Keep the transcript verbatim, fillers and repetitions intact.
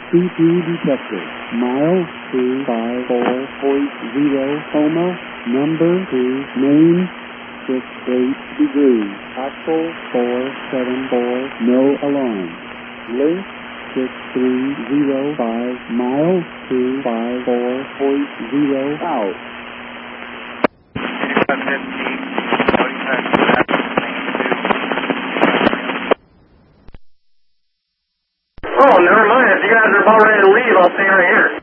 C P detected. Mile two five four point zero Homo. Number two. Name six eight degrees. Axle four seven four. No alarm. Length six three zero five. Mile two five four point zero out. Oh, never mind. If you guys are about ready to leave, I'll stay right here.